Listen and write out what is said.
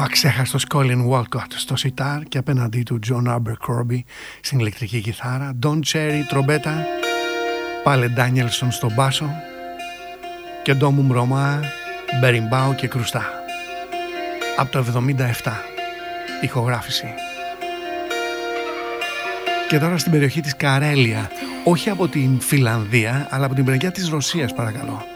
αξέχαστος Colin Walcott στο σιτάρ και απέναντί του John Abercrombie στην ηλεκτρική κιθάρα, Don Cherry τρομπέτα, Πάλε Ντάνιελσον στον μπάσο και Ντόμου Μρωμά, Μπεριμπάου και κρουστά. Από το 77 ηχογράφηση. Και τώρα στην περιοχή της Καρέλια, όχι από την Φιλανδία αλλά από την μεριά της Ρωσίας, παρακαλώ.